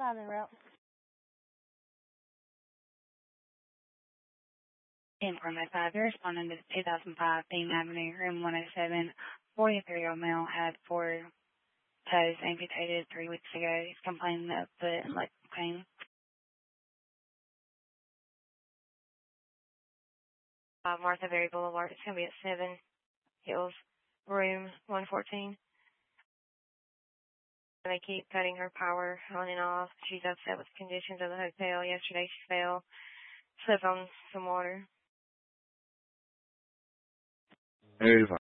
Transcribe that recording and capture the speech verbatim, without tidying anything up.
Southern route. ten four nine five, you're responding to the two thousand five Dean Avenue, room one oh seven. forty-three-year-old male had four toes amputated three weeks ago. He's complaining of foot and leg pain. Uh, Martha Berry Boulevard. It's going to be at seven Hills, room one fourteen. They keep cutting her power on and off. She's upset with the conditions of the hotel. Yesterday she fell, slipped on some water. Hey,